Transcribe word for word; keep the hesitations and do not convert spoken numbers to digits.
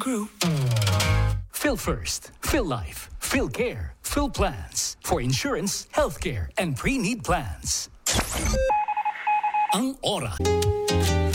Group. Phil First, Phil Life, Phil Care, Phil Plans. For insurance, healthcare, and pre-need plans. Ang oras.